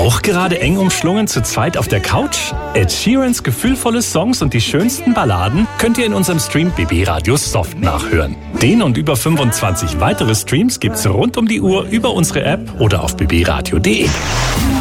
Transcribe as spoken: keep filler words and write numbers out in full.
Auch gerade eng umschlungen zu zweit auf der Couch? Ed Sheerans gefühlvolle Songs und die schönsten Balladen könnt ihr in unserem Stream B B Radio Soft nachhören. Den und über fünfundzwanzig weitere Streams gibt's rund um die Uhr über unsere App oder auf b b radio punkt d e.